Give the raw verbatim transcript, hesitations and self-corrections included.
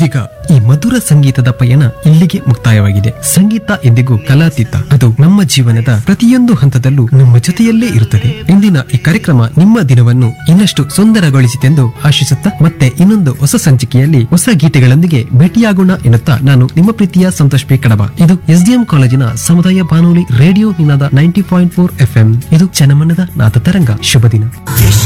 ಇದೀಗ ಈ ಮಧುರ ಸಂಗೀತದ ಪಯಣ ಇಲ್ಲಿಗೆ ಮುಕ್ತಾಯವಾಗಿದೆ. ಸಂಗೀತ ಎಂದಿಗೂ ಕಲಾತೀತ, ಅದು ನಮ್ಮ ಜೀವನದ ಪ್ರತಿಯೊಂದು ಹಂತದಲ್ಲೂ ನಮ್ಮ ಜೊತೆಯಲ್ಲೇ ಇರುತ್ತದೆ. ಇಂದಿನ ಈ ಕಾರ್ಯಕ್ರಮ ನಿಮ್ಮ ದಿನವನ್ನು ಇನ್ನಷ್ಟು ಸುಂದರಗೊಳಿಸಿತೆಂದು ಆಶಿಸುತ್ತಾ ಮತ್ತೆ ಇನ್ನೊಂದು ಹೊಸ ಸಂಚಿಕೆಯಲ್ಲಿ ಹೊಸ ಗೀತೆಗಳೊಂದಿಗೆ ಭೇಟಿಯಾಗೋಣ ಎನ್ನುತ್ತಾ ನಾನು ನಿಮ್ಮ ಪ್ರೀತಿಯ ಸಂತೋಷ್ ಪಿ ಕಡಬ. ಇದು ಎಸ್ಡಿಎಂ ಕಾಲೇಜಿನ ಸಮುದಾಯ ಬಾನುಲಿ ರೇಡಿಯೋ ನಿನಾದ ninety point four F M. ಇದು ಜನಮನದ ನಾದ ತರಂಗ. ಶುಭ ದಿನ.